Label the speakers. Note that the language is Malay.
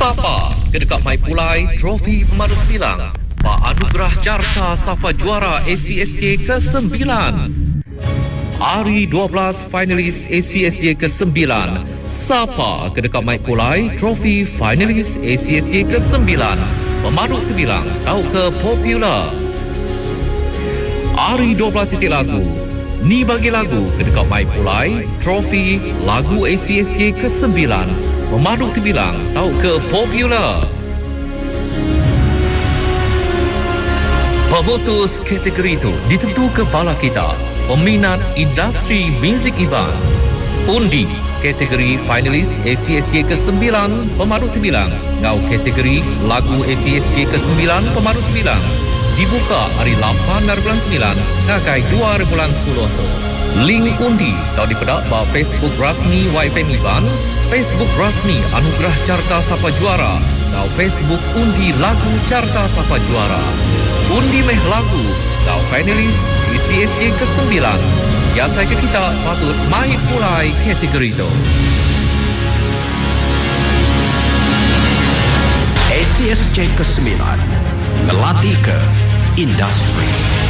Speaker 1: Sapa kedekat Mai Pulai trofi pemandu terbilang Pak Anugerah Carta Safa Juara ACSJ ke-9. Hari 12 finalis ACSJ ke-9. Sapa kedekat Mai Pulai trofi finalis ACSJ ke-9. Pemandu terbilang tahu ke popular. Hari 12 titik lagu. Ni bagi lagu kedekat Mai Pulai trofi lagu ACSJ ke-9. Pemandu terbilang tahu ke popular. Pemutus kategori itu ditentu kepala kita, peminat industri muzik Iban. Undi kategori finalis ACSJ ke-9 pemandu terbilang ngau kategori lagu ACSJ ke-9 pemandu terbilang dibuka hari 8 dari bulan 9 ngakai 2 bulan 10 tu. Link undi tahu dipedak ba Facebook rasmi YFM Iban, Facebook rasmi Anugerah Carta Sapa Juara, dan Facebook undi lagu Carta Sapa Juara. Undi meh lagu dan finalis ACSJ ke-9. Ya saya ke kita patut Mai Pulai kategori itu.
Speaker 2: ACSJ ke-9 ngelatih ke industri.